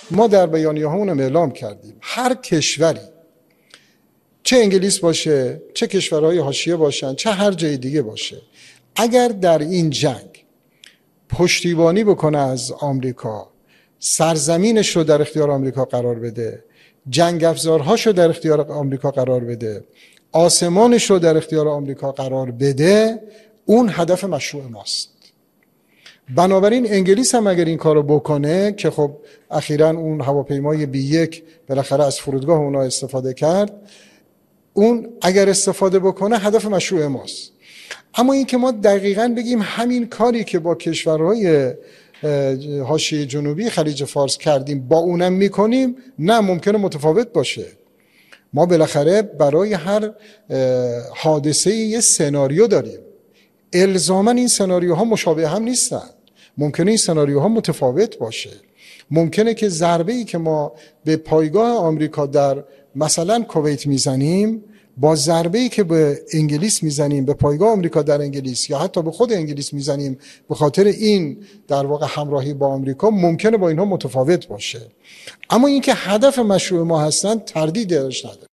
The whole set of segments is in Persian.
ما در بیانیه هامون اعلام کردیم هر کشوری، چه انگلیس باشه، چه کشورهای حاشیه باشن، چه هر جای دیگه باشه، اگر در این جنگ پشتیبانی بکنه از آمریکا، سرزمینش رو در اختیار آمریکا قرار بده، جنگ افزارهاش رو در اختیار آمریکا قرار بده، آسمانش رو در اختیار آمریکا قرار بده، اون هدف مشروع ماست. بنابراین انگلیس هم اگر این کارو بکنه، که خب اخیراً اون هواپیمای B1 بالاخره از فرودگاه اونا استفاده کرد، اون اگر استفاده بکنه هدف مشروع ماست. اما این که ما دقیقاً بگیم همین کاری که با کشورهای حاشیه جنوبی خلیج فارس کردیم با اونم میکنیم، نه، ممکنه متفاوت باشه. ما بالاخره برای هر حادثه یه سناریو داریم. الزاماً این سناریوها مشابه هم نیستن. ممکنه این سناریوها متفاوت باشه. ممکنه که ضربه‌ای که ما به پایگاه آمریکا در مثلا کویت میزنیم با ضربه‌ای که به انگلیس میزنیم، به پایگاه آمریکا در انگلیس یا حتی به خود انگلیس میزنیم به خاطر این در واقع همراهی با آمریکا، ممکنه با اینها متفاوت باشه. اما اینکه هدف مشروع ما هستن تردید درش نداره.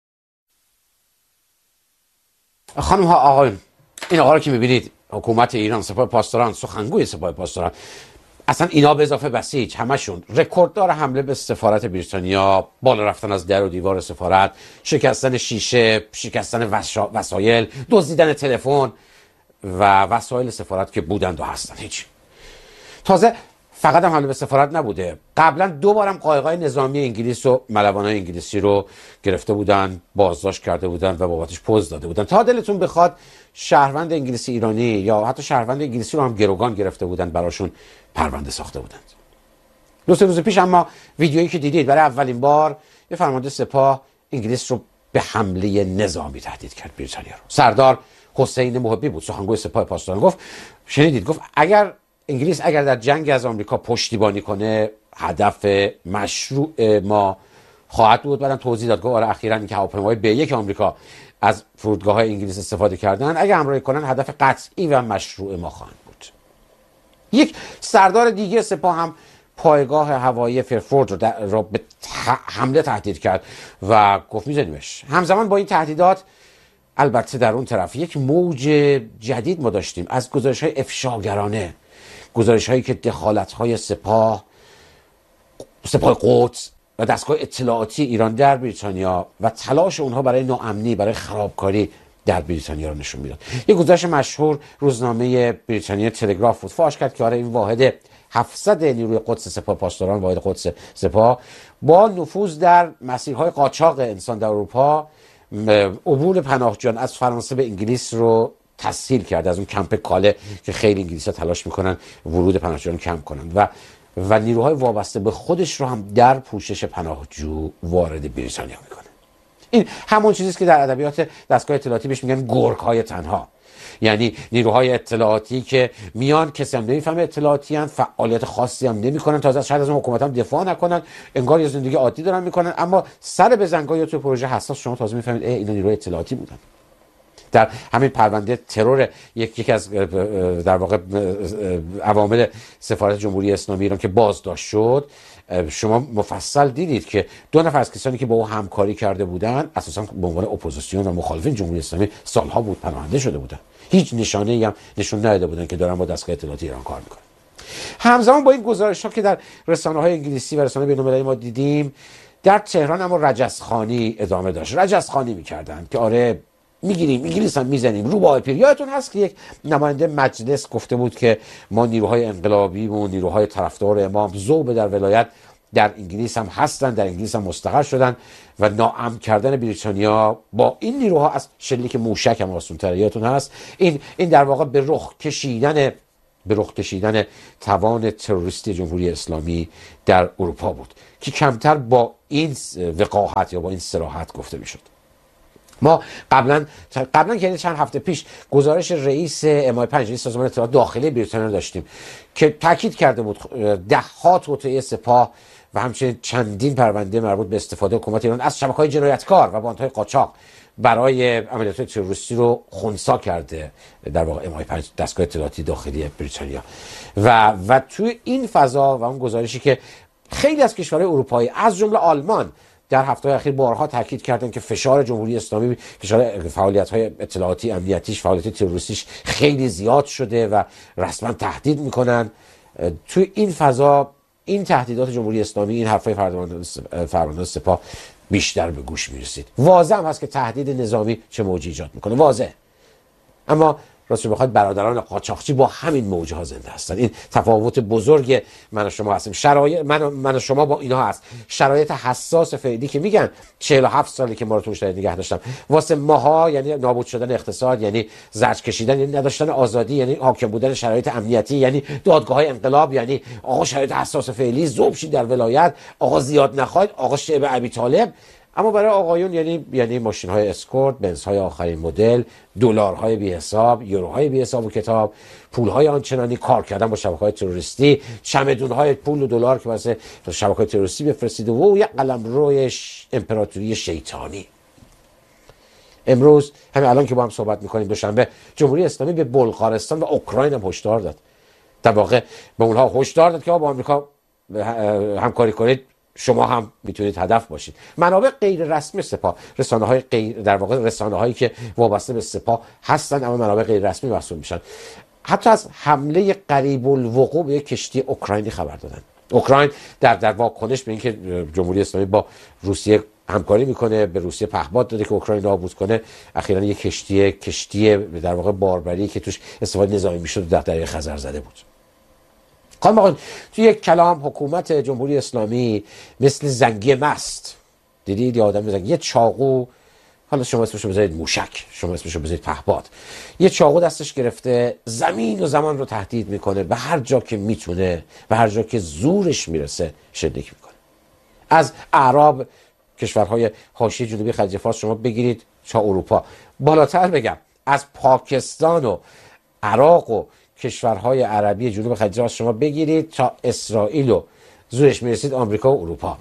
خانم ها آقایون، این آقا رو که میبینید، حکومت ایران، سپاه پاسداران، سخنگوی سپاه پاسداران، اصلا اینا به اضافه بسیج همشون رکورددار حمله به سفارت بریتانیا، بالا رفتن از در و دیوار سفارت، شکستن شیشه، شکستن وسایل، دزدیدن تلفن و وسایل سفارت که بودند و هستن. هیچ. تازه فقط هم حمله به سفارت نبوده، قبلا 2 بارم قایق‌های نظامی انگلیس و ملوانای انگلیسی رو گرفته بودن، بازداشت کرده بودن و بابتش پوز داده بودن. تا دلتون بخواد شهروند انگلیسی ایرانی یا حتی شهروند انگلیسی رو هم گروگان گرفته بودن، براشون پرونده ساخته بودند. 2-3 روز پیش اما ویدیویی که دیدید، برای اولین بار یه فرمانده سپاه انگلیس رو به حمله نظامی تهدید کرد، بریتانیا رو. سردار حسین محبی بود، سخنگوی سپاه پاسداران، گفت، شنیدید، گفت اگر انگلیس در جنگ از آمریکا پشتیبانی کنه، هدف مشروع ما خواهد بود. بعدم توضیح داد، گفت آره اخیراً این که هواپیمای B1 آمریکا از فرودگاه‌های انگلیس استفاده کردن، اگه همراهی کنن هدف قطعی و مشروع ما خواهند بود. یک سردار دیگه سپاه هم پایگاه هوایی فرفورد رو به حمله تهدید کرد و گفت می‌زنیمش. همزمان با این تهدیدات، البته در اون طرف یک موج جدید ما داشتیم از گزارش‌های افشاگرانه، گزارش‌هایی که دخالت‌های سپاه قدس و دستگاه اطلاعاتی ایران در بریتانیا و تلاش اونها برای ناامنی، برای خرابکاری در بریتانیا رو نشون میداد. یک گزارش مشهور روزنامه بریتانیا تلگراف بود، فاش کرد که آره این واحد 700 نیروی قدس سپاه پاسداران، واحد قدس سپاه، با نفوذ در مسیرهای قاچاق انسان در اروپا، عبور پناهجویان از فرانسه به انگلیس رو تسهیل کرد، از اون کمپ کاله که خیلی انگلیس‌ها تلاش میکنن ورود پناهجویان کم کنن، و نیروهای وابسته به خودش رو هم در پوشش پناهجو وارد بریتانیا میکنه. این همون چیزی است که در ادبیات دستگاه اطلاعاتی بهش میگن گرگ‌های تنها، یعنی نیروهای اطلاعاتی که میان، کسی هم نمیفهمه اطلاعاتی ان، فعالیت خاصی هم نمیکنن، تازه شاید از اون حکومت هم دفاع نکنن، انگار یه زندگی عادی دارن میکنن، اما سر به زنگاه یا تو پروژه حساس شما تازه میفهمید اینا نیروی اطلاعاتی بودن. در همین پرونده ترور یکی از در واقع عوامل سفارت جمهوری اسلامی ایران که بازداشت شد، شما مفصل دیدید که 2 نفر از کسانی که با او همکاری کرده بودند اساسا به عنوان اپوزیسیون و مخالفین جمهوری اسلامی سالها بود پناهنده شده بودند، هیچ نشانه‌ای هم نشون نداده بودند که دارن با دستگاه اطلاعاتی ایران کار میکنن. همزمان با این گزارش‌ها که در رسانه‌های انگلیسی و رسانه‌های بین‌المللی ما دیدیم، در تهران اما رجزخوانی ادامه داشت. رجزخوانی می‌کردند که آره میگیریم، انگلیس هم میزنیم، رو با پیر. یادتون هست که یک نماینده مجلس گفته بود که ما نیروهای انقلابی و نیروهای طرفدار امام ذوب در ولایت در انگلیس هم هستن، در انگلیس هم مستقر شدن و ناامن کردن بریتانیا با این نیروها از شلیک موشک هم آسان‌تره. یادتون هست این در واقع به رخ کشیدن توان تروریستی جمهوری اسلامی در اروپا بود که کمتر با این وقاحت یا با این صراحت گفته میشد. ما قبلا که چند هفته پیش گزارش رئیس MI5 رئیس سازمان اطلاعات داخلی بریتانیا داشتیم که تاکید کرده بود ده‌ها توطئه سپاه و همچنین چندین پرونده مربوط به استفاده حکومت ایران از شبکه‌های جنایتکار و باندهای قاچاق برای عملیات تروریستی رو خنثی کرده در واقع MI5 دستگاه اطلاعاتی داخلی بریتانیا و توی این فضا و اون گزارشی که خیلی از کشورهای اروپایی از جمله آلمان در هفته‌های اخیر بارها تاکید کردن که فشار جمهوری اسلامی، فشار فعالیت‌های اطلاعاتی امنیتیش، فعالیت تروریستیش خیلی زیاد شده و رسما تهدید میکنن. توی این فضا این تهدیدات جمهوری اسلامی، این حرفای فرماندهان سپاه بیشتر به گوش میرسید. واضح هم هست که تهدید نظامی چه موجی ایجاد میکنه، واضح. اما راستش بخواد برادران قاچاقچی با همین موجها زنده هستن. این تفاوت بزرگ من و شما هستیم. شرایط من و شما با اینها هست. شرایط حساس فعلی که میگن 47 سالی که ما رو توش نگه داشتن، واسه ماها یعنی نابود شدن اقتصاد، یعنی زرج کشیدن، یعنی نداشتن آزادی، یعنی حاکم بودن شرایط امنیتی، یعنی دادگاه‌های انقلاب، یعنی آقا شرایط حساس فعلی، ذوب شید در ولایت، آقا زیاد نخواید، آقا شعب ابی طالب. اما برای آقایون یعنی ماشین‌های اسکورت، بنزهای آخرین مدل، دلارهای بی حساب، یوروهای بی حساب و کتاب، پول‌های آنچنانی، کار کردن با شبکه‌های تروریستی، چمدون‌های پول و دلار که واسه شبکه‌های تروریستی بفرستید و یک قلمروی امپراتوری شیطانی. امروز همین الان که با هم صحبت می‌کنیم دوشنبه، جمهوری اسلامی به بلغارستان و اوکراین هم هشدار داد. در واقع به اونها هشدار داد که با آمریکا همکاری کنید، شما هم میتونید هدف باشید. منابع غیر رسمی سپاه، رسانه‌های در واقع رسانه‌هایی که وابسته به سپاه هستن اما منابع غیر رسمی محسوب میشن، حتی از حمله قریب الوقوع به یک کشتی اوکراینی خبر دادن. اوکراین در واکنش به اینکه جمهوری اسلامی با روسیه همکاری میکنه، به روسیه پهپاد داده که اوکراین نابود کنه، اخیراً یک کشتی در واقع باربری که توش استفاده نظامی میشد در دریای خزر زده بود. خانم آقایون، توی یک کلام حکومت جمهوری اسلامی مثل زنگی مست، دیدید یه آدم زنگی، یه چاقو، حالا شما اسمشو بذارید موشک، شما اسمشو بذارید پهپاد، یه چاقو دستش گرفته زمین و زمان رو تهدید میکنه، به هر جا که میتونه، به هر جا که زورش میرسه شلیک میکنه. از اعراب، کشورهای حاشیه جنوبی خلیج فارس شما بگیرید تا اروپا، بالاتر بگم از پاکستان و عراق و کشورهای عربی جنوب خلیج فارس شما بگیرید تا اسرائیل و زورش میرسید آمریکا و اروپا.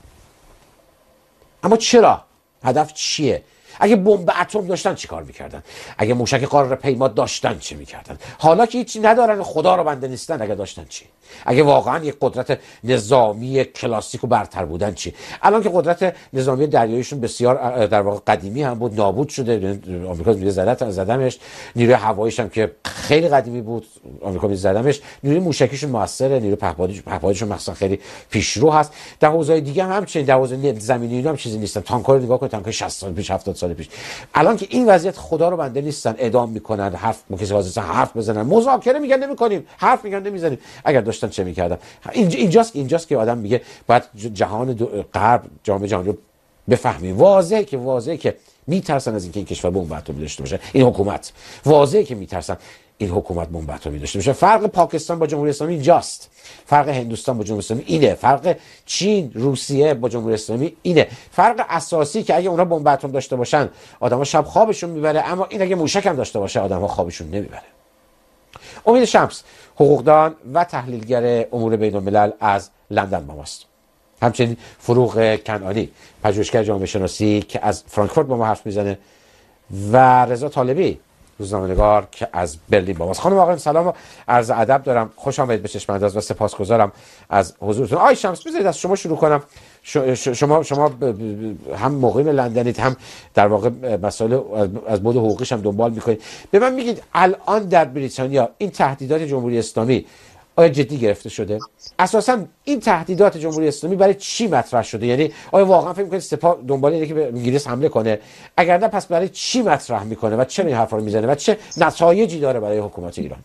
اما چرا؟ هدف چیه؟ اگه بمب اتم داشتن چی کار میکردن؟ اگه موشک قاره پیما داشتن چی میکردن؟ حالا که هیچی ندارن، خدا رو بنده نیستن، اگه داشتن چی؟ اگه واقعا یک قدرت نظامی کلاسیک و برتر بودن چی؟ الان که قدرت نظامی دریاییشون بسیار در واقع قدیمی هم بود، نابود شده، آمریکا میگه زدمش، نیروی هواییش هم که خیلی قدیمی بود، آمریکا میگه زدمش، نیروی موشکیشون موثره، نیروی پهپادیشون مثلا خیلی پیشرو هست. در حوزه‌های دیگه هم همچنین، در حوزه زمینی اینا هم چیزی نیستن. تانک‌ها رو نگاه کن، تانک 60 سال پیش، 70 سال پیش. الان که این وضعیت، خدا رو بنده نیستن، اعدام میکنن، حرف بزنن، مذاکره میگن نمیکنیم، حرف میگن نمیزنیم. اگر داشتن چه میکردن؟ اینجاست که آدم میگه باید جهان غرب، جامعه جهانی رو بفهمیم. واضحه که میترسن از اینکه این کشور بمب اتمی داشته باشه، این حکومت واضحه که میترسن این حکومت بمب اتمی داشته باشه. فرق پاکستان با جمهوری اسلامی اینجاست، فرق هندوستان با جمهوری اسلامی اینه، فرق چین، روسیه با جمهوری اسلامی اینه. فرق اساسی که اگه اونا بمب اتم داشته باشن آدما شب خوابشون میبره، اما این اگه موشک هم داشته باشه آدما خوابشون نمیبره. امید شمس، حقوقدان و تحلیلگر امور بین الملل از لندن با ماست. همچنین فروغ کنعانی، پژوهشگر جامعه شناسی که از فرانکفورت با ما حرف میزنه، و رضا طالبی، روزنامه‌نگار که از برلین با ماست. خانم آقایان سلام و عرض ادب دارم، خوش آمدید به چشم انداز و سپاسگزارم از حضورتون. آقای شمس، بذارید از شما شروع کنم. شما هم مقیم لندنید، هم در واقع مسائل از بعد حقوقیش هم دنبال میکنید. به من میگید الان در بریتانیا این تهدیدات جمهوری اسلامی آیا جدی گرفته شده؟ اساساً این تهدیدات جمهوری اسلامی برای چی مطرح شده؟ یعنی آیا واقعا فکر می‌کنید سپاه دنبال اینه که به انگلیس حمله کنه؟ اگر نه پس برای چی مطرح میکنه و چرا این حرفا رو میزنه و چه نتایجی داره برای حکومت ایران؟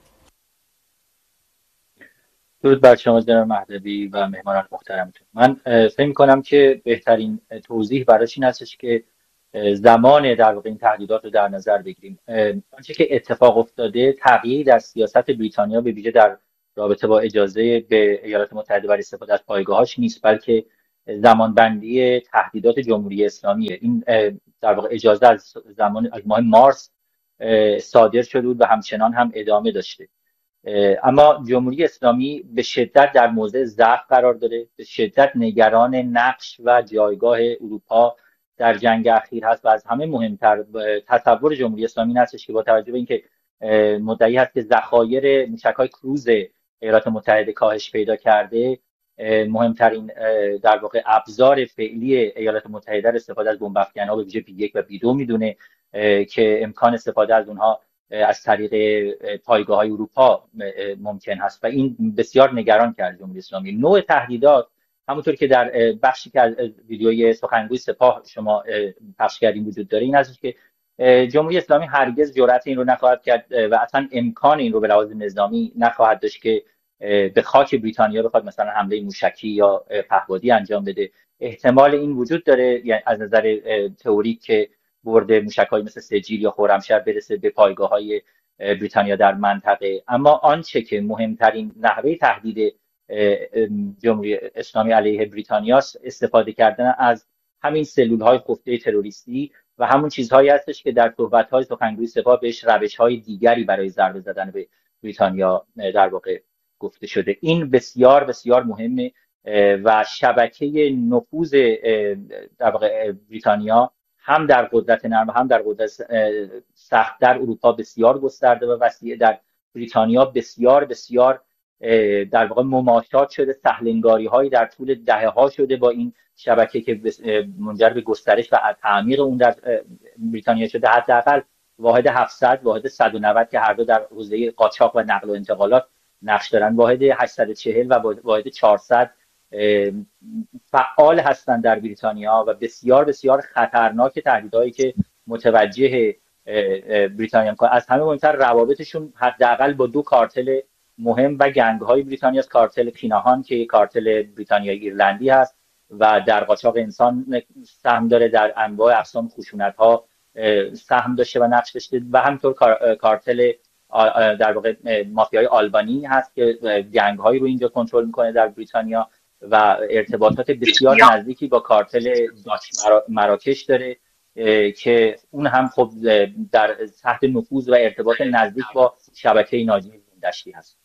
درود بر شما جناب مهدوی و مهمانان محترمتون. من فکر می‌کنم که بهترین توضیح براش این هستش که زمان در واقع این تهدیدات رو در نظر بگیریم. آنچه که اتفاق افتاده تغییری در سیاست بریتانیا به ویژه در رابطه با اجازه به ایالات متحده برای استفاده از پایگاهاش نیست، بلکه زمانبندی تهدیدات جمهوری اسلامیه. این در واقع اجازه از ماه مارس صادر شده بود و همچنان هم ادامه داشته. اما جمهوری اسلامی به شدت در موضع ضعف قرار داره، به شدت نگران نقش و جایگاه اروپا در جنگ اخیر هست و از همه مهمتر تصور جمهوری اسلامی هستش که با توجه به اینکه مدعی هست که ذخایر موشک‌های کروز ایالات متحده کاهش پیدا کرده، مهمترین در واقع ابزار فعلی ایالات متحده استفاده از بمب افکن‌ها به ویژه B1 و B2 میدونه که امکان استفاده از اونها از طریق پایگاه‌های اروپا ممکن هست و این بسیار نگران کرد جمهوری اسلامی. نوع تهدیدات همونطور که در بخشی که از ویدیوی سخنگوی سپاه شما پخش کردین وجود داره، این هستش که جمهوری اسلامی هرگز جرأت این رو نخواهد کرد و اصلا امکان این رو به لحاظ نظامی نخواهد داشت که به خاک بریتانیا بخواد مثلا حمله موشکی یا پهپادی انجام بده. احتمال این وجود داره، یعنی از نظر تئوریک، که برد موشک‌های مثل سجیل یا خرمشهر برسه به پایگاه‌های بریتانیا در منطقه. اما آنچه که مهمترین نحوه تهدید جمهوری اسلامی علیه بریتانیا استفاده کردن از همین سلول‌های خفته تروریستی و همون چیزهایی هستش که در صحبت‌های سخنگوی سپاه بهش روش‌های دیگری برای ضربه زدن به بریتانیا در واقع گفته شده. این بسیار بسیار مهمه و شبکه نفوذ در واقع بریتانیا هم در قدرت نرم و هم در قدرت سخت در اروپا بسیار گسترده و وسیع. در بریتانیا بسیار بسیار در واقع مماشات شده، سهلنگاری هایی در طول دهه‌ها شده با این شبکه که منجر به گسترش و تعمیق اون در بریتانیا شده. حداقل واحد 700، واحد 190 که هر دو در حوزه قاچاق و نقل و انتقالات نقش دارن، واحد 840 و واحد 400 فعال هستند در بریتانیا و بسیار بسیار خطرناک تهدیدهایی که متوجه بریتانیا می‌کنه. از همه مهمتر روابطشون حداقل با دو کارتل مهم و گنگ‌های بریتانیا است. کارتل کیناهان که کارتل بریتانیایی ایرلندی هست و در قاچاق انسان سهم داره، در انواع اقسام خشونت‌ها سهم داشته و نقش داشته و همینطور کارتل در واقع مافیای آلبانی هست که گنگ‌هایی رو اینجا کنترل میکنه در بریتانیا و ارتباطات بسیار نزدیکی با کارتل داچ مراکش داره که اون هم خب در تحت نفوذ و ارتباط نزدیک با شبکه ناجی دشتی هست.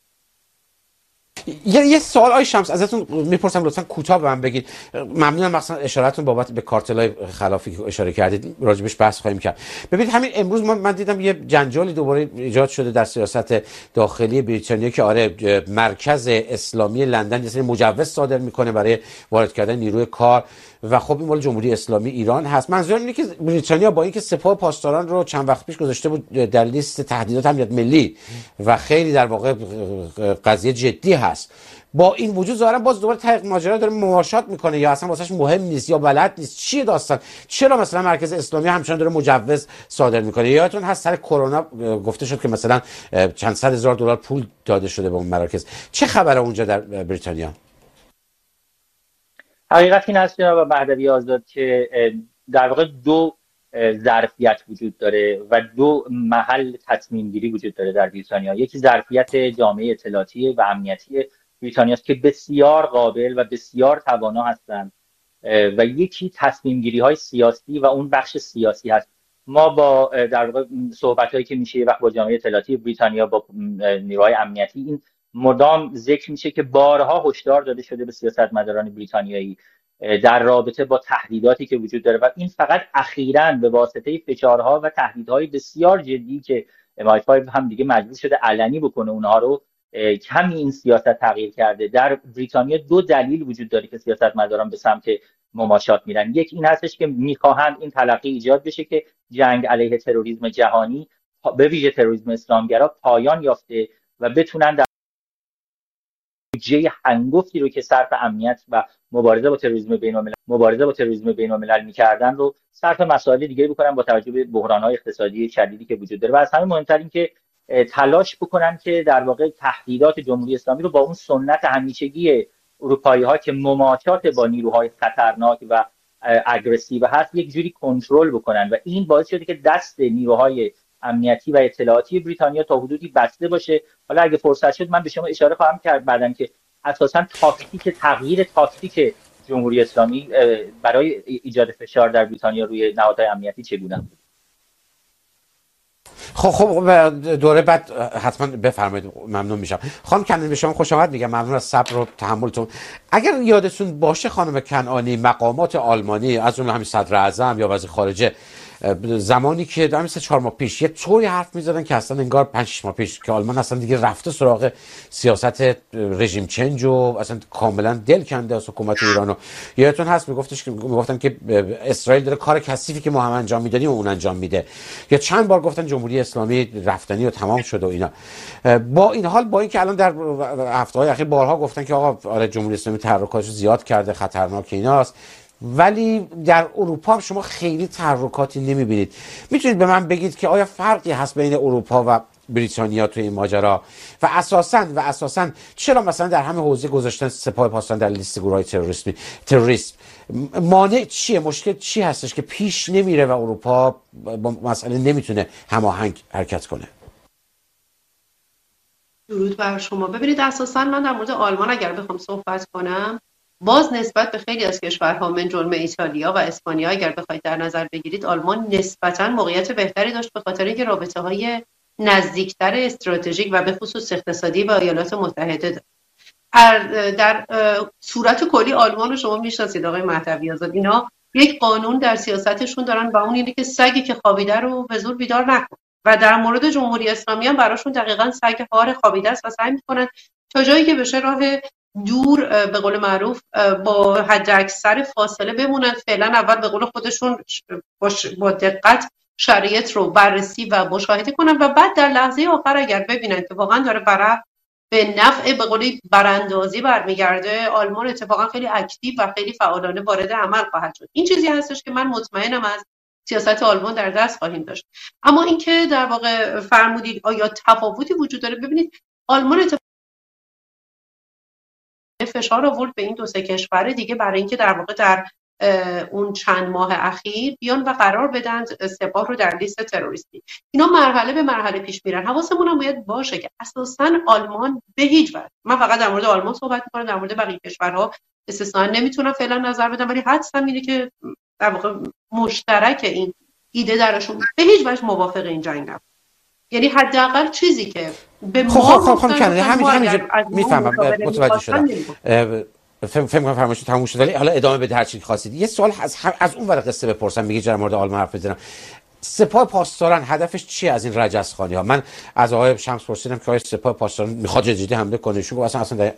یه سوال آقای شمس ازتون میپرسم، لطفا کوتاه به من بگید. ممنونم مثلا اشارتون بابت به کارتل‌های خلافی که اشاره کردید، راجبش بحث خواهیم کرد. ببینید همین امروز من دیدم یه جنجالی دوباره ایجاد شده در سیاست داخلی بریتانیا که آره مرکز اسلامی لندن یه سری مجوز صادر میکنه برای وارد کردن نیروی کار و خب این مال جمهوری اسلامی ایران هست. منظورم اینه که بریتانیا با اینکه سپاه پاسداران رو چند وقت پیش گذاشته بود در لیست تهدیدات امنیت ملی و خیلی در واقع قضیه جدی هست، با این وجود ظاهرا باز دوباره تحقیق ماجرا داره مماشات میکنه یا اصلا واسش مهم نیست یا بلد نیست. چیه داستان؟ چرا مثلا مرکز اسلامی همچنان داره مجوز صادر میکنه؟ یادتون هست سر کرونا گفته شد که مثلا چند صد هزار دلار پول داده شده به اون مراکز. چه خبره اونجا در بریتانیا؟ حقیقت این هست جناب مهدوی آزاد که در واقع دو ظرفیت وجود داره و دو محل تصمیم گیری وجود داره در بریتانیا. یکی ظرفیت جامعه اطلاعاتی و امنیتی بریتانیا است که بسیار قابل و بسیار توانا هستند و یکی تصمیم گیری های سیاسی و اون بخش سیاسی هست. ما با در واقع صحبت هایی که میشه وقت با جامعه اطلاعاتی بریتانیا، با نیروهای امنیتی، این مدام ذکر میشه که بارها هشدار داده شده به سیاستمداران بریتانیایی در رابطه با تهدیداتی که وجود داره و این فقط اخیراً به واسطه فشارها و تهدیدهای بسیار جدی که MI5 هم دیگه مجبور شده علنی بکنه اونها رو، کمی این سیاست تغییر کرده. در بریتانیا دو دلیل وجود داره که سیاستمداران به سمت مماشات میرن. یک این هستش که میخواهند این تلقی ایجاد بشه که جنگ علیه تروریسم جهانی، به ویژه تروریسم اسلامگرا، پایان یافته و بتونن در بودجه هنگفتی رو که صرف امنیت و مبارزه با تروریسم بین‌الملل می‌کردن رو صرف مسائل دیگه بکنن با توجه به بحران‌های اقتصادی شدیدی که وجود داره و از همه مهمتر این که تلاش بکنن که در واقع تهدیدات جمهوری اسلامی رو با اون سنت همیشگی اروپایی‌ها که مماشات با نیروهای خطرناک و اگریسیو هست یک جوری کنترل بکنن و این باعث شده که دست نیروهای امنیتی و اطلاعاتی بریتانیا تا حدودی بسته باشه. حالا اگه فرصت شد من به شما اشاره خواهم کرد بعدن که اساساً تغییر تاکتیک جمهوری اسلامی برای ایجاد فشار در بریتانیا روی نهادهای امنیتی چگونه بود. خب دوره بعد حتما بفرمایید، ممنون میشم. خانم کنعانی به شما خوش آمد میگم، ممنون از صبر و تحملتون. اگر یادتون باشه خانم کنعانی، مقامات آلمانی از جمله همین صدر اعظم یا وزیر خارجه زمانی که در مثل 4 ماه پیش یه طوری حرف می‌زدن که اصلا انگار 5 ماه پیش که آلمان اصلا دیگه رفته سراغ سیاست رژیم چنج و اصلا کاملا دل کنده از حکومت ایرانو. یادتون هست میگفتن که اسرائیل داره کار کثیفی که ما هم انجام میدادیم و اون انجام میده، یا چند بار گفتن جمهوری اسلامی رفتنی و تمام شده و اینا. با این حال، با اینکه الان در هفته‌های اخیر بارها گفتن که آقا آره جمهوری اسلامی تحرکاتش زیاد کرده، خطرناک ایناست، ولی در اروپا شما خیلی تحرکاتی نمیبینید. میتونید به من بگید که آیا فرقی هست بین اروپا و بریتانیا توی این ماجرا و اساساً چرا مثلا در همه حوزه گذاشتن سپاه پاسداران در لیست گروه‌های تروریسم؟ مانع چیه؟ مشکل چی هستش که پیش نمیره و اروپا با مسئله نمیتونه هماهنگ حرکت کنه؟ درود بر شما. ببینید اساساً من در مورد آلمان اگر بخوام صحبت کنم، باز نسبت به خیلی از کشورها من جمله ایتالیا و اسپانیا اگر بخواید در نظر بگیرید، آلمان نسبتاً موقعیت بهتری داشت به خاطر اینکه رابطه‌های نزدیکتر استراتژیک و به خصوص اقتصادی با ایالات متحده داشت. در صورت کلی آلمان رو شما میشناسید آقای مهدوی آزاد، اینا یک قانون در سیاستشون دارن و اون اینه که سگی که خوابیده رو به زور بیدار نکن، و در مورد جمهوری اسلامی هم براشون دقیقاً سگ هار خوابیده است و سعی میکنن تا جایی که بشه راه دور به قول معروف با حد اکثر فاصله بمونن. فعلا اول به قول خودشون با دقت شرایط رو بررسی و مشاهده کنن و بعد در لحظه آخر اگر ببینن که واقعا داره به نفع به قولی براندازی برمیگرده، آلمان اتفاقا خیلی اکتیو و خیلی فعالانه وارد عمل خواهد شد. این چیزی هستش که من مطمئنم از سیاست آلمان در دست خواهیم داشت. اما اینکه در واقع فرمودید آیا تفاوتی وجود داره، ببینید آلمان فشار آورد به این دو سه کشور دیگه برای اینکه در واقع در اون چند ماه اخیر بیان و قرار بدن سپاه رو در لیست تروریستی. اینا مرحله به مرحله پیش میرن. حواسمون هم باید باشه که اساساً آلمان به هیچ وجه، من فقط در مورد آلمان صحبت می‌کنم، در مورد بقیه کشورها استثنا نمیتونم فعلا نظر بدم، ولی حدسم اینه که در واقع مشترک این ایده درشون به هیچ وجه موافق این جنگ نبود. یعنی حداقل چیزی که به ما خب کنه همینجا میفهمم، متوجه شدم. فهم کنم فرمایشتون تموم شد، ولی حالا ادامه بده هر چی خواستید. یه سوال از اون ور قصه بپرسم. میگی در مورد آلمان حرف بزنم، سپاه پاسداران هدفش چیه از این رجزخوانی ها؟ من از آقای شمس پرسیدم که آیا سپاه پاسداران میخواد جدی حمله کنه؟ شون گفت اصلا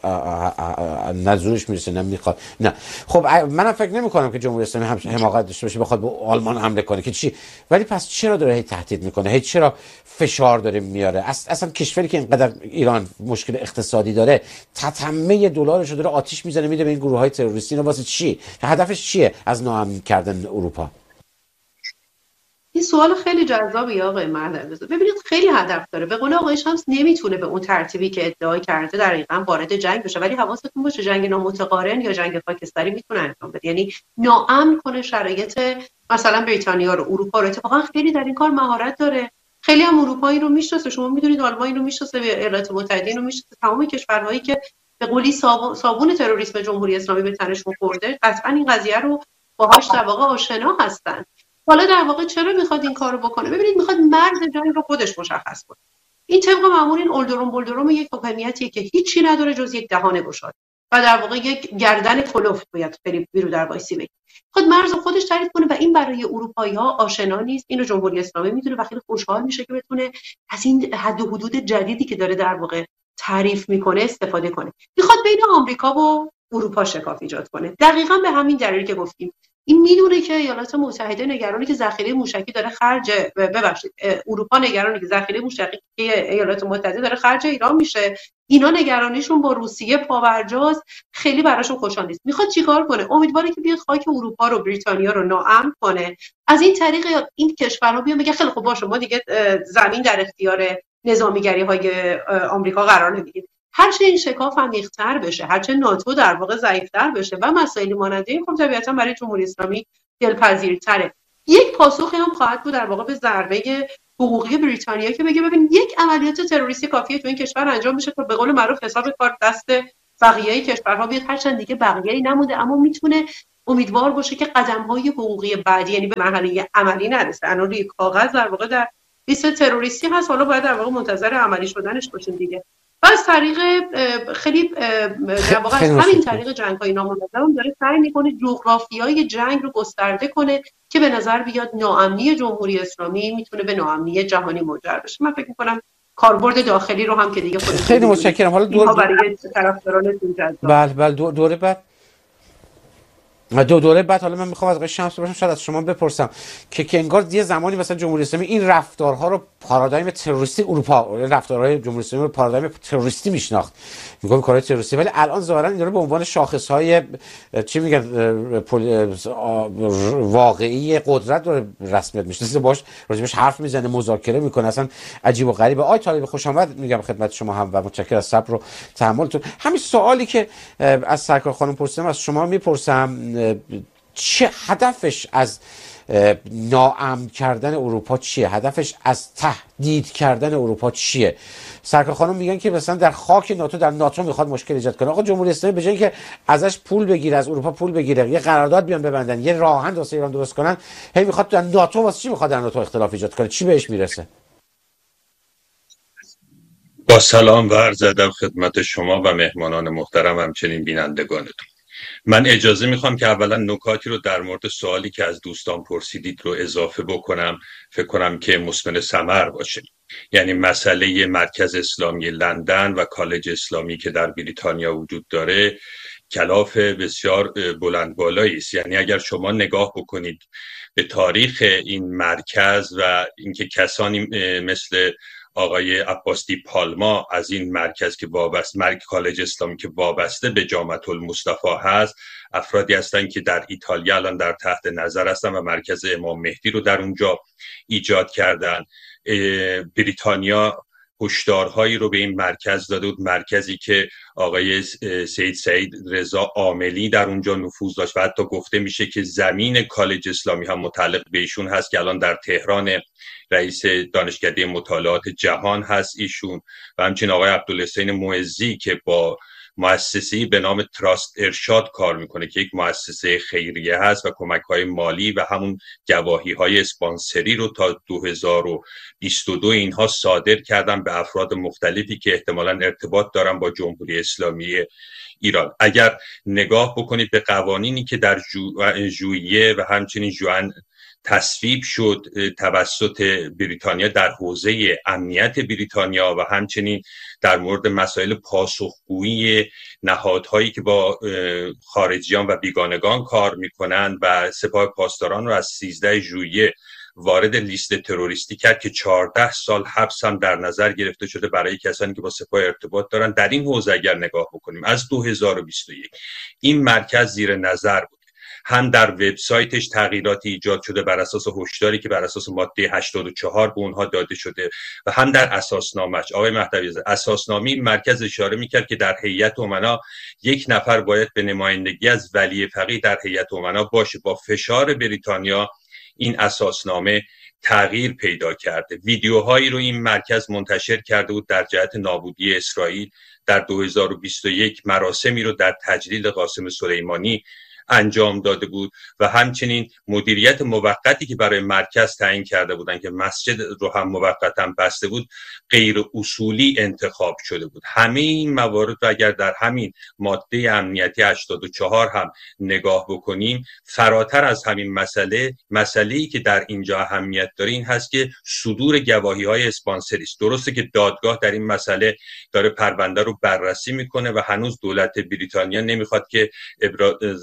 نظرش میرسه نمیخواد. نه خب منم فکر نمی کنم که جمهوری اسلامی حماقت داشته باشه بخواد به آلمان حمله کنه که چی، ولی پس چرا داره هی تهدید میکنه، هی چرا فشار داره میاره؟ اصلا کشوری که اینقدر ایران مشکل اقتصادی داره، تتمه دلارشو داره آتیش میزنه میده به این گروه های تروریستی، اینا واسه چی؟ هدفش چیه از ناامن کردن اروپا؟ این سوال خیلی جذابیه آقای مهدوی. ببینید خیلی هدف داره. به قول آقای شمس نمیتونه به اون ترتیبی که ادعا کرده دقیقاً وارد جنگ بشه، ولی حواستون باشه جنگ نامتقارن یا جنگ خاکستری میتونه انجام بده، یعنی ناامن کنه شرایط مثلا بریتانیا رو، اروپا رو. اتفاقا خیلی در این کار مهارت داره. خیلی هم اروپایی رو میشناسه، شما میدونید آلمان رو میشناسه، ایالات متحده رو میشناسه، تمام کشورهایی که به قولی صابون تروریسم جمهوری اسلامی به تنشون خورده قطعاً این قضیه رو باهاش در واقع آشنا هستن. حالا در واقع چرا میخواد این کارو بکنه؟ ببینید میخواد مرز جنگ رو خودش مشخص کنه. این طبق معمول این اولدروم یک حکومتیه که هیچی نداره جز یک دهان گشاد و در واقع یک گردن کلفت باید خیلی بیرو در وایسی بگیر. خود مرز خودش تعریف کنه و این برای اروپایی‌ها آشنا نیست. اینو جمهوری اسلامی میدونه و خیلی خوشحال میشه که بتونه از این حد و حدود جدیدی که داره در واقع تعریف میکنه استفاده کنه. میخواد بین آمریکا و اروپا شکاف ایجاد کنه. دقیقاً به همین دلیل که گفتیم. این میدونه که ایالات متحده نگرانی که ذخیره موشکی داره خرج اروپا نگرانی که ذخیره موشکی ایالات متحده داره خرج ایران میشه، اینا نگرانیشون با روسیه پاورجاست، خیلی براشون خوشحال نیست. میخواد چیکار کنه؟ امیدواره که بیاد خاک اروپا رو، بریتانیا رو ناامن کنه. از این طریق این کشورها بیان بگن خیلی خوب باشه ما دیگه زمین در اختیار نظامیگری‌های آمریکا قرار نمیدیم. هرچه این شکاف عمیق‌تر بشه، هرچه ناتو در واقع ضعیف‌تر بشه و مسائل ماننده این، خب طبیعتاً برای جمهوری اسلامی دلپذیرتره. یک پاسخی هم خواهد بود در واقع به ضربه حقوقی بریتانیا که بگه ببین یک عملیات تروریستی کافیه تو این کشور انجام بشه که به قول معروف حساب کار دست بقیه کشورها بیاد، هرچند دیگه بقیه‌ای نموده، اما میتونه امیدوار باشه که قدم‌های حقوقی بعدی یعنی به مرحله عملی نرسه. الان روی کاغذ در واقع در لیست تروریستی هست، حالا باید در واقع منتظر عملی شدنش باشیم دیگه. و از طریق خیلی در واقع از همین طریق جنگ‌های نامنظم داره سعی میکنه جغرافیای جنگ رو گسترده کنه که به نظر بیاد ناامنی جمهوری اسلامی میتونه به ناامنی جهانی منجر بشه. من فکر میکنم کاربرد داخلی رو هم که دیگه خودتون خیلی متشکرم. حالا برای طرفدارانتون جذاب. بله دوره بعد دوره بعد حالا من میخوام از آقای شمس بپرسم، شاید از شما بپرسم که انگار یه زمانی مثلا جمهوری اسلامی این رفتارها رو پارادایم تروریستی اروپا، رفتارهای جمهوری اسلامی رو پارادایم تروریستی میشناخت، میگم کارهای تروریستی، ولی الان ظاهرا اینا رو به عنوان شاخصهای چی میگن واقعی قدرت رو رسمیت میشناسه، باش راجبش حرف میزنه، مذاکره میکنه، اصلا عجیب و غریبه. آقای طالبی خوش آمد میگم خدمت شما هم و متشکرم از صبر و تحملتون. همین سوالی که از سرکار خانم پرسیدم از شما میپرسم، چه هدفش از ناامن کردن اروپا چیه؟ هدفش از تهدید کردن اروپا چیه؟ سرکار خانم میگن که مثلا در خاک ناتو، در ناتو میخواد مشکل ایجاد کنه. آقا جمهوری اسلامی به جای اینکه ازش پول بگیره، از اروپا پول بگیره، یه قرارداد بیان ببندن، یه راهن واسه ایران درست کنن، هی میخواد در ناتو، واسه چی میخواد در ناتو اختلاف ایجاد کنه؟ چی بهش میرسه؟ با سلام و عرض ادب خدمت شما و مهمانان محترم، همچنین بینندگانتون. من اجازه میخوام که اولا نکاتی رو در مورد سوالی که از دوستان پرسیدید رو اضافه بکنم، فکر کنم که مثمر ثمر باشه. یعنی مسئله مرکز اسلامی لندن و کالج اسلامی که در بریتانیا وجود داره کلاف بسیار بلند بالایی است. یعنی اگر شما نگاه بکنید به تاریخ این مرکز و اینکه کسانی مثل آقای عباس دی پالما از این مرکز که وابسته، کالج اسلامی که وابسته به جامعه المصطفی هست، افرادی هستند که در ایتالیا الان در تحت نظر هستن و مرکز امام مهدی رو در اونجا ایجاد کردن. بریتانیا هشدارهایی رو به این مرکز داده بود، مرکزی که آقای سید رضا عاملی در اونجا نفوذ داشت و حتی گفته میشه که زمین کالج اسلامی هم متعلق به ایشون هست که الان در تهران رئیس دانشکده مطالعات جهان هست ایشون، و همچنین آقای عبدالحسین معزی که با مؤسسه‌ای به نام تراست ارشاد کار میکنه که یک مؤسسه خیریه هست و کمک‌های مالی و همون گواهی‌های اسپانسری رو تا 2022 اینها صادر کردن به افراد مختلفی که احتمالاً ارتباط دارن با جمهوری اسلامی ایران. اگر نگاه بکنید به قوانینی که در ژوئیه و همچنین ژوئن تصویب شد توسط بریتانیا در حوزه امنیت بریتانیا و همچنین در مورد مسائل پاسخگویی نهادهایی که با خارجیان و بیگانگان کار میکنند و سپاه پاسداران رو از 13 ژوئیه وارد لیست تروریستی کرد که 14 سال حبس هم در نظر گرفته شده برای کسانی که با سپاه ارتباط دارن. در این حوزه اگر نگاه بکنیم از 2021 این مرکز زیر نظر بود، هم در وبسایتش تغییراتی ایجاد شده بر اساس هشداری که بر اساس ماده 84 به اونها داده شده و هم در اساسنامه‌اش. آقای مهدوی اساسنامه مرکز اشاره میکرد که در هیئت امنا یک نفر باید به نمایندگی از ولی فقیه در هیئت امنا باشه. با فشار بریتانیا این اساسنامه تغییر پیدا کرده. ویدیوهایی رو این مرکز منتشر کرده بود در جهت نابودی اسرائیل. در 2021 مراسمی رو در تجلیل قاسم سلیمانی انجام داده بود و همچنین مدیریت موقتی که برای مرکز تعیین کرده بودن که مسجد رو هم موقتا بسته بود غیر اصولی انتخاب شده بود. همه این موارد رو اگر در همین ماده امنیتی 84 هم نگاه بکنیم، فراتر از همین مسئله‌ای که در اینجا اهمیت داره این هست که صدور گواهی‌های اسپانسری است. درسته که دادگاه در این مسئله داره پرونده رو بررسی میکنه و هنوز دولت بریتانیا نمیخواد که ابراز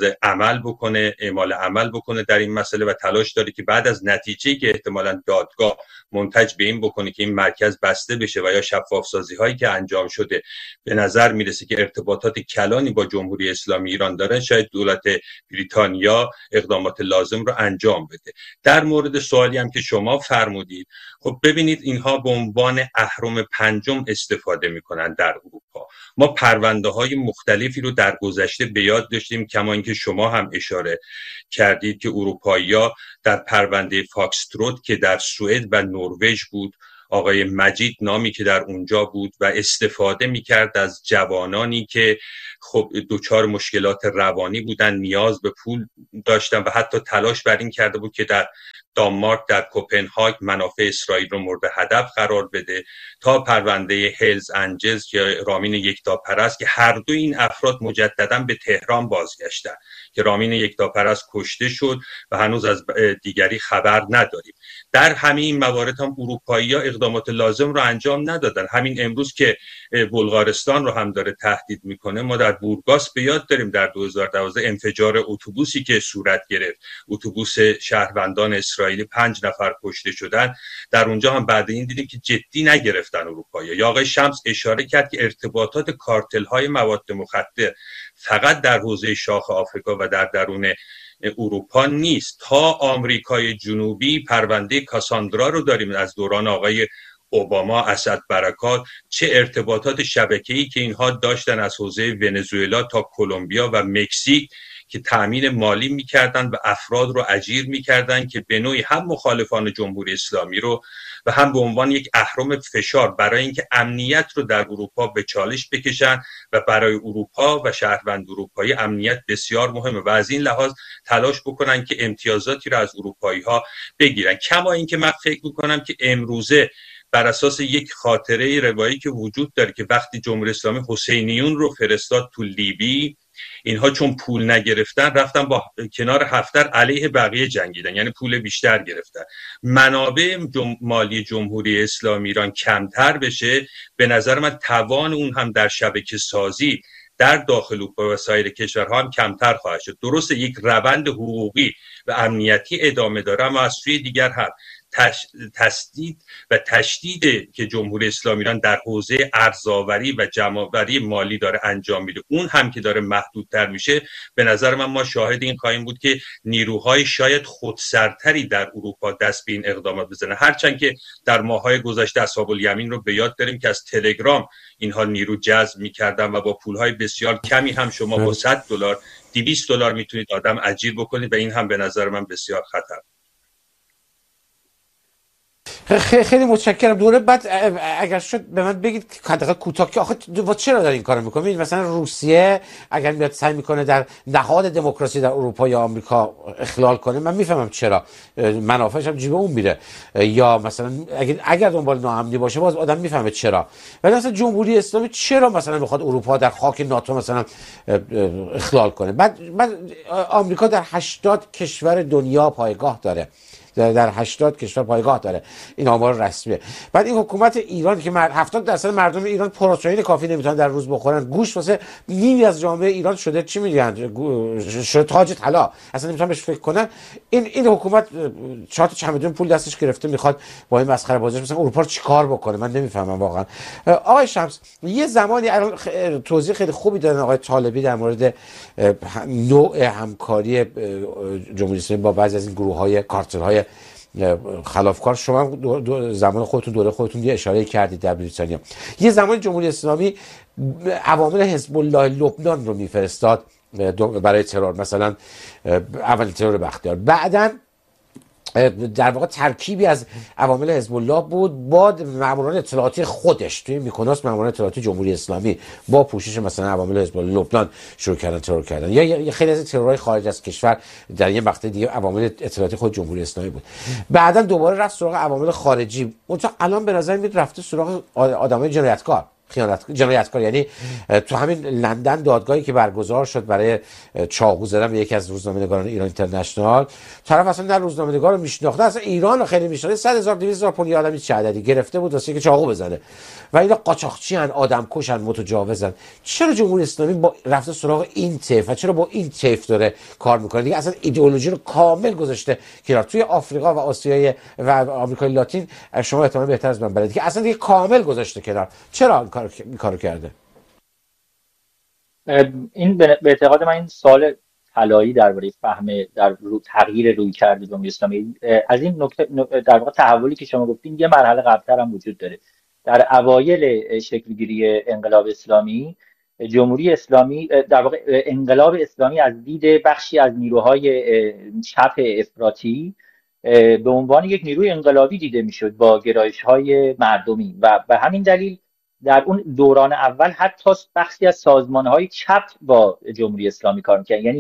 اعمال عمل بکنه در این مسئله و تلاش داره که بعد از نتیجه‌ای که احتمالاً دادگاه منتج به این بکنه که این مرکز بسته بشه و یا شفاف سازی هایی که انجام شده به نظر میرسه که ارتباطات کلانی با جمهوری اسلامی ایران داره، شاید دولت بریتانیا اقدامات لازم رو انجام بده. در مورد سوالی هم که شما فرمودید، خب ببینید اینها به عنوان اهرم پنجم استفاده میکنن در اروپا. ما پرونده های مختلفی رو در گذشته به یاد داشتیم، کما اینکه شما هم اشاره کردید که اروپایی‌ها در پرونده فاکستروت که در سوئد و نروژ بود، آقای مجید نامی که در اونجا بود و استفاده میکرد از جوانانی که خب دچار مشکلات روانی بودن، نیاز به پول داشتن و حتی تلاش بر این کرده بود که در دانمارک در کوپنهاگ منافع اسرائیل رو مورد هدف قرار بده، تا پرونده هلز انجلز یا رامین یکتاپرست که هر دو این افراد مجددا به تهران بازگشتن که رامین یکتاپرست کشته شد و هنوز از دیگری خبر نداریم. در همین موارد هم اروپایی‌ها اقدامات لازم رو انجام ندادن. همین امروز که بلغارستان رو هم داره تهدید میکنه، ما در بورگاس به یاد داریم در 2012 انفجار اتوبوسی که صورت گرفت، اتوبوس شهروندان اسرائیلی 5 نفر کشته شدن. در اونجا هم بعد این دیدیم که جدی نگرفتن اروپایی‌ها. یا آقای شمس اشاره کرد که ارتباطات کارتل‌های مواد مخدر فقط در حوزه شاخ آفریقا و در درون اروپا نیست. تا آمریکای جنوبی پرونده کاساندرا رو داریم از دوران آقای اوباما، اسد برکات، چه ارتباطات شبکه‌ای که اینها داشتن از حوزه ونزوئلا تا کلمبیا و مکزیک که تأمین مالی میکردن و افراد رو اجیر میکردن که به نوعی هم مخالفان جمهوری اسلامی رو و هم به عنوان یک اهرم فشار برای اینکه امنیت رو در اروپا به چالش بکشن و برای اروپا و شهروند اروپایی امنیت بسیار مهمه و از این لحاظ تلاش بکنن که امتیازاتی رو از اروپایی ها بگیرن. کما اینکه من فکر میکنم که امروزه بر اساس یک خاطره روایی که وجود داره که وقتی جمهوری اسلامی حسینیون رو فرستاد تو لیبی، اینها چون پول نگرفتن رفتن با کنار هفتر علیه بقیه جنگیدن، یعنی پول بیشتر گرفتن. منابع مالی جمهوری اسلامی ایران کمتر بشه، به نظر من توان اون هم در شبکه سازی در داخل اروپا و سایر کشورها هم کمتر خواهد شد. درسته یک روند حقوقی و امنیتی ادامه داره، اما از سوی دیگر هم تسدید و تشدید که جمهوری اسلامی ایران در حوزه ارزآوری و جمع‌آوری مالی داره انجام میده، اون هم که داره محدودتر میشه. به نظر من ما شاهد این خواهیم بود که نیروهای شاید خودسرتری در اروپا دست به این اقدامات بزنن، هرچند که در ماه‌های گذشته اصحاب الیمین رو به یاد داریم که از تلگرام اینها نیرو جذب میکردن و با پولهای بسیار کمی هم شما با $100 $200 میتونید آدم اجیر بکنید و این هم به نظر من بسیار خطر. خیلی متشکرم. دوره بعد اگر شد به من بگید حداقل کوتاه که آخه چرا داره این کارو میکنه؟ مثلا روسیه اگر میاد سعی میکنه در نهاد دموکراسی در اروپا یا آمریکا اخلال کنه، من میفهمم چرا، منافعش هم جیب اون میره. یا مثلا اگر دنبال ناامنی باشه باز آدم میفهمه چرا. ولی مثلا جمهوری اسلامی چرا مثلا میخواد اروپا در خاک ناتو مثلا اخلال کنه؟ بعد آمریکا در 80 کشور دنیا پایگاه داره، در 80 کشور پایگاه داره، این آمار رسمیه. بعد این حکومت ایران که 70% مردم ایران پروتئین کافی نمیتونن در روز بخورن، گوشت واسه نیمی از جامعه ایران شده چی میگن، شده تاج طلا، اصلا نمیتونن بهش فکر کنن. این حکومت 4 چمدون پول دستش گرفته میخواد با این مسخره بازیش مثلا اروپا رو چیکار بکنه، من نمیفهمم واقعا. آقای شمس یه زمانی توضیح خیلی خوبی دادن آقای طالبی در مورد نوع همکاری جمهوری اسلامی با بعضی از این گروه‌های کارتل‌های خلافکار. شما زمان خودتون دوره خودتون یه اشاره کردید در بریتانیا. یه زمان جمهوری اسلامی عوامل حزب الله لبنان رو میفرستاد برای ترور، مثلا اول ترور بختیار، بعداً در واقع ترکیبی از عوامل حزب الله بود با ماموران اطلاعاتی خودش توی میکناس، ماموران اطلاعاتی جمهوری اسلامی با پوشش مثلا عوامل حزب الله لبنان شروع کردن ترور کردن، یا خیلی از ترورهای خارج از کشور در یه مقطع دیگه عوامل اطلاعاتی خود جمهوری اسلامی بود. بعداً دوباره رفت سراغ عوامل خارجی. اونجا الان به نظر میاد رفته سراغ آدمای جنایتکار، جنایتکار. یعنی تو همین لندن دادگاهی که برگزار شد برای چاقو زدن به یکی از روزنامه‌نگاران ایران اینترنشنال، طرف اصلا نه روزنامه‌نگار رو میشناخته، اصلا ایران رو خیلی میشناخته، 100,000 200,000 پوند آدمی چه عددی گرفته بود واسه که چاقو بزنه. و اینا قاچاقچی ان، آدمکشن، متجاوزن. چرا جمهوری اسلامی با رفته سراغ این طیف و چرا با این طیف داره کار میکنه؟ دیگه اصلا ایدئولوژی رو کامل گذاشته کنار. توی آفریقا و آسیای و آمریکای لاتین شما احتمالاً بهتر از من بلدید که اصلا دیگه کامل گذاشته کنار. چرا این کارو کرده؟ این به اعتقاد من این سوال طلایی درباره فهم در تغییر رویکرد جمهوری اسلامی. از این نکته در واقع تحولی که شما گفتین یه مرحله قبل‌تر هم وجود داره. در اوایل شکلگیری انقلاب اسلامی، جمهوری اسلامی در واقع انقلاب اسلامی از دید بخشی از نیروهای چپ افراطی به عنوان یک نیروی انقلابی دیده میشد با گرایش‌های مردمی و به همین دلیل در اون دوران اول حتی بخشی از سازمان‌های چپ با جمهوری اسلامی کار می‌کردن. یعنی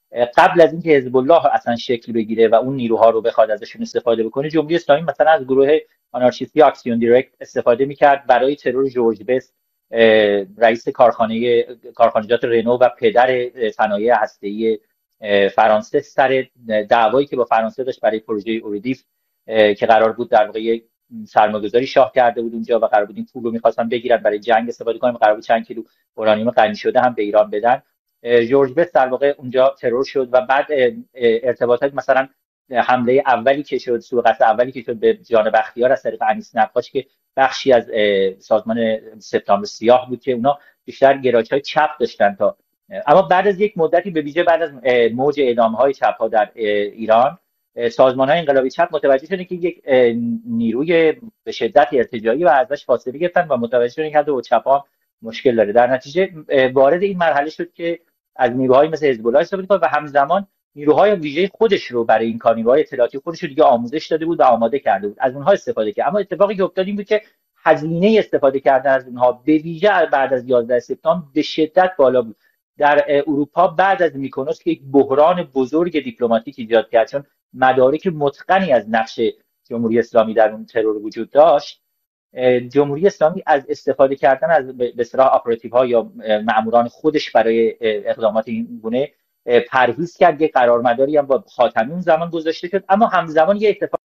قبل از اینکه حزب الله اصلا شکل بگیره و اون نیروها رو بخواد ازشون استفاده بکنه، جمهوری اسلامی مثلا از گروه آنارشیستی اکسیون دایرکت استفاده میکرد برای ترور جورج بست، رئیس کارخانجات رنو و پدر صنایع هسته‌ای فرانسه، سر دعوایی که با فرانسه داشت برای پروژه اوریدیف که قرار بود در واقع سرمایه‌گذاری شاه کرده بود اونجا و قرار بود این پول رو می‌خواستن بگیرن برای جنگ استفاده کنن، قرار بود چند کیلو اورانیوم غنی شده هم به ایران بدن. جورج بست در واقع اونجا ترور شد و بعد ارتباطات مثلا حمله اولی که شد، سوء قصد اولی که شد به جان بختیار از طریق انیس نقاش که بخشی از سازمان سپتامبر سیاه بود که اونا بیشتر گرایش‌های چپ داشتن تا اما بعد از یک مدتی به ویژه بعد از موج اعدام‌های چپ‌ها در ایران، سازمان‌های انقلابی چپ متوجه شدن که یک نیروی به شدت ارتجاعی و ازش فاصله گرفتن و متوجه شدن که حتی با چپ‌ها مشکل داره. در نتیجه وارد این مرحله شد که از نیروهایی مثل حزب الله استفاده کنه و همزمان نیروهای ویژه خودش رو برای این کار، نیروهای اطلاعاتی خودش رو دیگه آموزش داده بود و آماده کرده بود، از اونها استفاده کرد. اما اتفاقی که افتاد این بود که هزینه استفاده کردن از اونها به ویژه بعد از 11 سپتامبر به شدت بالا بود. در اروپا بعد از میکونوس که یک بحران بزرگ دیپلماتیک ایجاد کرد، چون مدارک متقنی از نقش جمهوری اسلامی در اون ترور وجود داشت، جمهوری اسلامی از استفاده کردن از به اصطلاح اپراتیوها یا ماموران خودش برای اقدامات این گونه پرهیز کرد. یک قرارمداری هم با خاتمی اون زمان گذاشته شد، اما همزمان یه اتفاق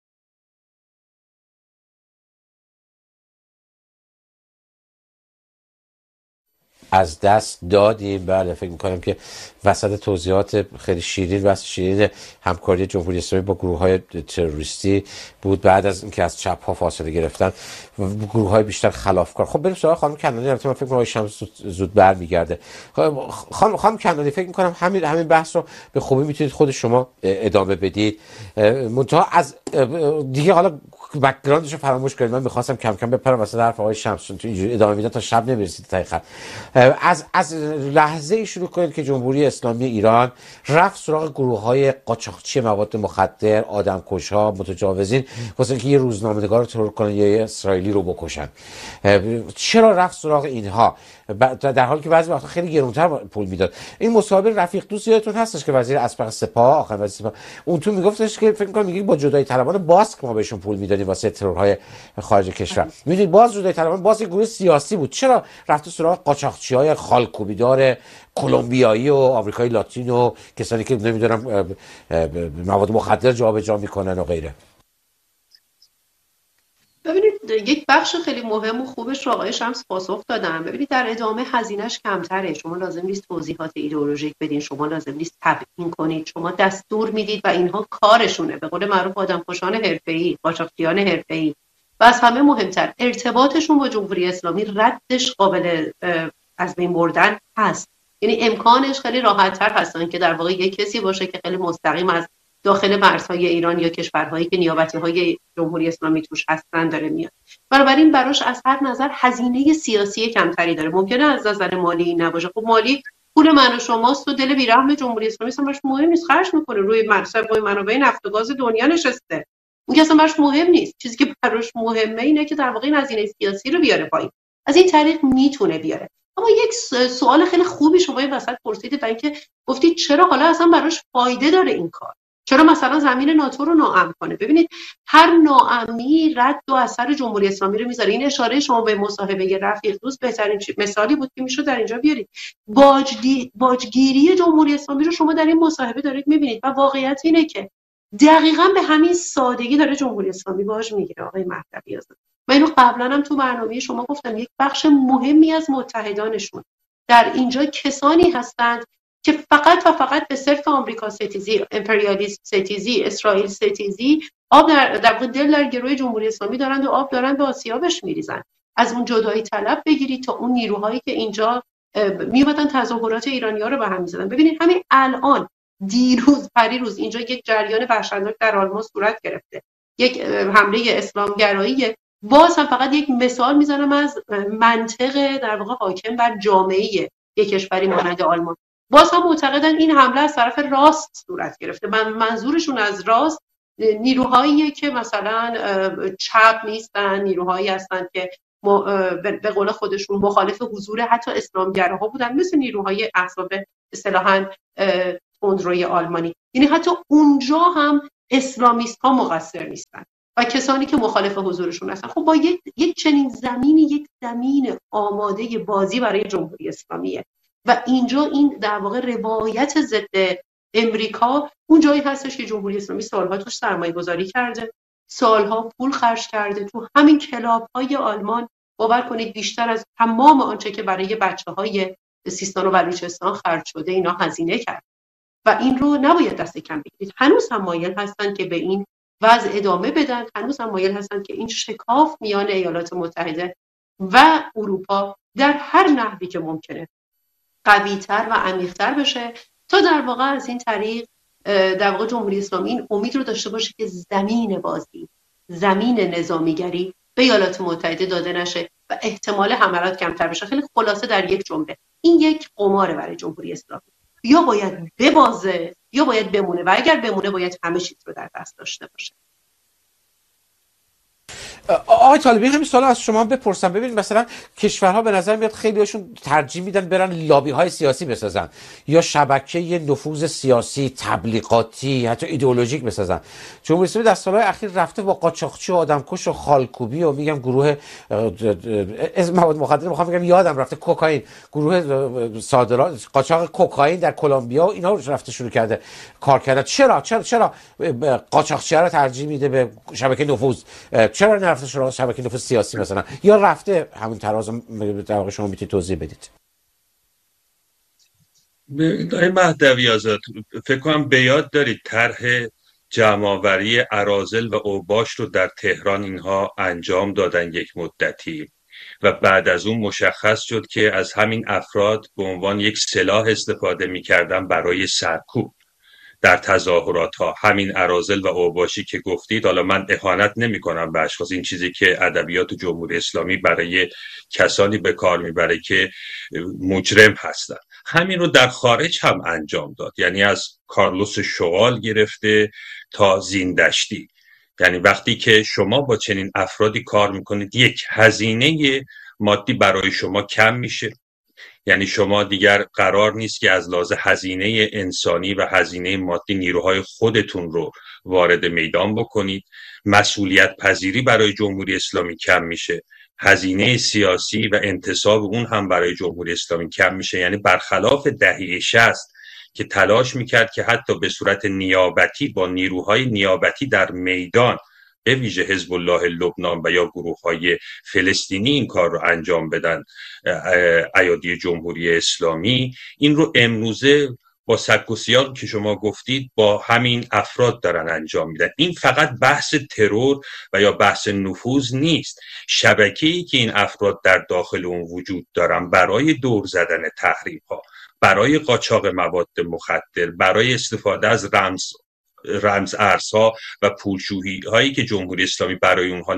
از دست دادیم. بله، فکر می‌کنم که وسط توضیحات خیلی شیرین همکاری جمهوری اسلامی با گروه‌های تروریستی بود بعد از اینکه از چپ‌ها فاصله گرفتن و گروه‌های بیشتر خلافکار. خب بریم سراغ خانم کنانی. البته من فکر می‌کنم شمس زود برمیگرده. خانم کنانی، فکر می‌کنم همین بحث رو به خوبی میتونید خود شما ادامه بدید. منتها از دیگه حالا بک‌گراندش رو فراموش کنید. من می‌خواستم کم کم بپرم وسط حرف آقای شمس، تو اینجوری ادامه میدن تا شب نمی‌رسید تا آخر. از لحظه شروع کنید که جمهوری اسلامی ایران رفت سراغ گروه‌های قاچاقچی مواد مخدر، آدمکش‌ها، متجاوزین واسه اینکه یه روزنامه‌نگار رو ترور کنن یا یه اسرائیلی رو بکشن. چرا رفت سراغ اینها در حالی که بعضی وقتا خیلی گرونتر پول میداد؟ این مصاحبه رفیق دوست یادتون هستش که وزیر اسبق سپاه، آخرین وزیر سپاه، اون تو میگفتش که فکر کنم میگه با جدای طلبان باسک ما بهشون پول میدادیم واسه ترورهای خارج کشور. میدونید باز جدای طلبان باز یک گروه سیاسی بود. چرا رفت سراغ قاچاقچی‌های خالکوبیدار کلمبیایی و آمریکایی لاتین و کسانی که نمیدونم مواد مخدر جابجا میکنن و غیره؟ ببینید یک بخش خیلی مهم و خوبش رو آقای شمس پاسخ دادن. ببینید در ادامه هزینه‌اش کمتره، شما لازم نیست توضیحات ایدئولوژیک بدین، شما لازم نیست تبیین کنید، شما دستور میدید و اینها کارشونه. به قول معروف آدمکشان حرفه‌ای، قاچاقچیان حرفه‌ای و از همه مهمتر ارتباطشون با جمهوری اسلامی ردش قابل از بین بردن هست. یعنی امکانش خیلی راحت‌تر هستن که در واقع یک کسی باشه که خیلی مستقیم از داخل مرزهای ایران یا کشورهایی که نیابتی‌های جمهوری اسلامی توش هستن داره میاد. بنابراین براش از هر نظر هزینه سیاسی کمتری داره. ممکنه از نظر مالی نباشه. خب مالی پول من و شماست و دل بیرحم جمهوری اسلامی اصلا براش مهم نیست، خرج میکنه روی منابع نفت و گاز دنیا نشسته. اون که اصلا براش مهم نیست. چیزی که براش مهمه اینه که در واقع این هزینه سیاسی رو بیاره پایین. از این طریق میتونه بیاره. اما یک سوال خیلی خوبی شما این وسط پرسیدید، برای اینکه گفتید چرا حالا اصلا براش فایده داره این کار؟ چرا مثلا زمین ناتو رو ناامن کنه؟ ببینید هر ناامنی رد و اثر جمهوری اسلامی رو میذاره. این اشاره شما به مصاحبه رفیق دوست بهترین مثالی بود که میشد در اینجا بیارید. باجگیری جمهوری اسلامی رو شما در این مصاحبه دارید میبینید و واقعیت اینه که دقیقاً به همین سادگی داره جمهوری اسلامی باج میگیره. آقای مهدوی آزاد، من اینو قبلا هم تو برنامه شما گفتم، یک بخش مهمی از متحدانشون در اینجا کسانی هستند که فقط و فقط به صرف آمریکا ستیزی، امپریالیسم ستیزی، اسرائیل ستیزی آب در دل در گروه جمهوری اسلامی دارند و آب دارند به آسیابش میریزن. از اون جدایی طلب بگیرید تا اون نیروهایی که اینجا میومدن تظاهرات ایرانی‌ها رو به هم می‌زدن. ببینید همین الان دیروز پریروز اینجا یک جریان وحشتناک در آلمان صورت گرفته، یک حمله اسلامگرایی. باز هم فقط یک مثال میزنم از منطق در واقع حاکم بر جامعه یک کشوری مانند آلمان. باز هم معتقدن این حمله از طرف راست صورت گرفته. منظورشون از راست نیروهایی که مثلا چپ نیستن، نیروهایی هستن که به قول خودشون مخالف حضور حتی اسلامگراها بودن، مثل نیروهای احزاب اصطلاحاً تندروی آلمانی. یعنی حتی اونجا هم اسلامیست ها مقصر نیستن و کسانی که مخالف حضورشون هستن. خب با یک چنین زمینی، یک زمین آماده بازی برای جمهوری اسلامیه و اینجا این در واقع روایت ضد امریکا اون جایی هستش که جمهوری اسلامی سالها توش سرمایه گذاری کرده، سالها پول خرج کرده. تو همین کلاب های آلمان باور کنید بیشتر از تمام آنچه که برای بچه‌های سیستان و بلوچستان خرج شده اینا هزینه کرد و این رو نباید دست کم بگیرید. هنوز هم مایل هستن که به این وضع ادامه بدن، هنوز هم مایل هستن که این شکاف میان ایالات متحده و اروپا در هر نحوی که ممکنه قوی‌تر و عمیق‌تر بشه تا در واقع از این طریق در واقع جمهوری اسلامی این امید رو داشته باشه که زمین بازی، زمین نظامیگری به ایالات متحده داده نشه و احتمال حملات کمتر بشه. خیلی خلاصه در یک جمله این یک قماره برای جمهوری اسلامی، یا باید ببازه یا باید بمونه و اگر بمونه باید همه چیز رو در دست داشته باشه. آقای طالبی همین سوال از شما بپرسم. ببینید مثلا کشورها به نظر میاد خیلی هاشون ترجیح میدن برن لابی های سیاسی بسازن یا شبکه نفوذ سیاسی، تبلیغاتی، حتی ایدئولوژیک بسازن. جمهوری اسلامی در سالهای اخیر رفته با قاچاقچی و آدمکش و خالکوبی و میگم گروه از مواد مخدر، میخوام بگم یادم رفته کوکائین، گروه صادرات قاچاق کوکائین در کلمبیا و اینا رو رفته شروع کرده کار کردن. چرا قاچاقچی رو ترجیح میده به شبکه نفوذ؟ چرا نرفته شبکه نفوذ سیاسی مثلا، یا رفته همون تراز؟ در واقع شما میتونید توضیح بدید. آقای مهدوی آزاد، فکر کنم به یاد دارید طرح جمع‌آوری اراذل و اوباش رو در تهران اینها انجام دادن یک مدتی و بعد از اون مشخص شد که از همین افراد به عنوان یک سلاح استفاده می‌کردن برای سرکوب در تظاهرات ها. همین اراذل و اوباشی که گفتید، حالا من اهانت نمی کنم به اشخاص، این چیزی که ادبیات جمهوری اسلامی برای کسانی به کار میبره که مجرم هستن، همین رو در خارج هم انجام داد. یعنی از کارلوس شوال گرفته تا زیندشتی. یعنی وقتی که شما با چنین افرادی کار میکنید، یک هزینه مادی برای شما کم میشه. یعنی شما دیگر قرار نیست که از لحاظ هزینه انسانی و هزینه مادی نیروهای خودتون رو وارد میدان بکنید. مسئولیت پذیری برای جمهوری اسلامی کم میشه. هزینه سیاسی و انتصاب اون هم برای جمهوری اسلامی کم میشه. یعنی برخلاف دهه 60 که تلاش میکرد که حتی به صورت نیابتی با نیروهای نیابتی در میدان، به ویژه حزب الله لبنان و یا گروه‌های فلسطینی این کار رو انجام بدن، ایادی جمهوری اسلامی این رو امروزه با سبک و سیاق که شما گفتید با همین افراد دارن انجام میدن. این فقط بحث ترور و یا بحث نفوذ نیست. شبکه‌ای که این افراد در داخل اون وجود دارن برای دور زدن تحریم‌ها، برای قاچاق مواد مخدر، برای استفاده از رمز ارزها و پولشویی هایی که جمهوری اسلامی برای اونها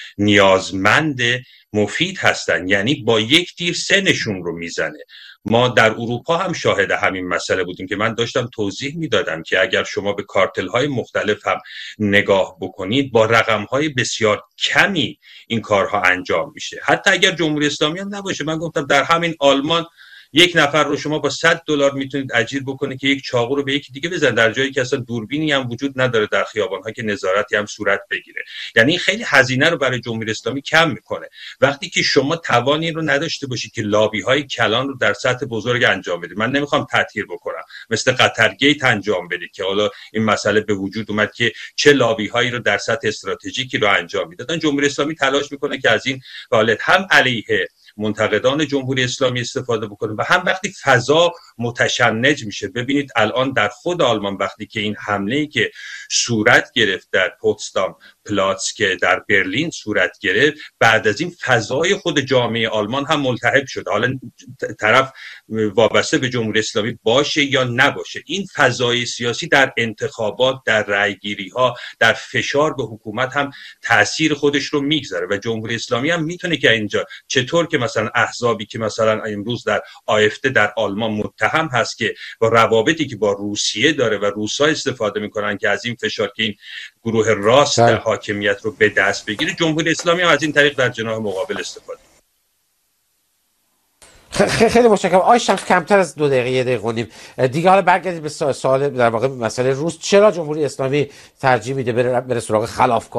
نیازمند مفید هستن، یعنی با یک تیر سنشون رو میزنه. ما در اروپا هم شاهد همین مسئله بودیم که من داشتم توضیح میدادم که اگر شما به کارتل های مختلف هم نگاه بکنید، با رقم های بسیار کمی این کارها انجام میشه. حتی اگر جمهوری اسلامی هم نباشه، من گفتم در همین آلمان یک نفر رو شما با $100 میتونید اجیر بکنید که یک چاقو رو به یکی دیگه بزنه، در جایی که اصلا دوربینی هم وجود نداره در خیابان‌ها که نظارتی هم صورت بگیره. یعنی خیلی هزینه رو برای جمهوری اسلامی کم میکنه. وقتی که شما توانی رو نداشته باشید که لابی‌های کلان رو در سطح بزرگ انجام بدید، من نمیخوام تطهیر بکنم، مثل قطر گیت انجام بدید که حالا این مسئله به وجود اومد که چه لابی‌هایی رو در سطح استراتژیکی رو انجام میدادن. جمهوری اسلامی تلاش میکنه که از این حالت هم علیه منتقدان جمهوری اسلامی استفاده بکنه و هم وقتی فضا متشنج میشه. ببینید الان در خود آلمان وقتی که این حمله‌ای که صورت گرفت در پوتسدام پلاتس که در برلین صورت گرفت، بعد از این فضای خود جامعه آلمان هم ملتهب شد. حالا طرف وابسته به جمهوری اسلامی باشه یا نباشه، این فضای سیاسی در انتخابات، در رأیگیری‌ها، در فشار به حکومت هم تأثیر خودش رو میگذاره و جمهوری اسلامی هم میتونه که اینجا چطور که مثلا احزابی که مثلا امروز در آفده در آلمان متهم هست که با روابطی که با روسیه داره و روسا استفاده میکنن که از این فشار که این گروه راست حاکمیت رو به دست بگیره، جمهوری اسلامی هم از این طریق در جناح مقابل استفاده. خیلی متشکرم. آقای شمس کمتر از 2 دقیقه 1 دقیقه و نیم دیگه. حالا برگردید به سوال در واقع مسئله روز، چرا جمهوری اسلامی ترجیح میده بره سراغ خلافکار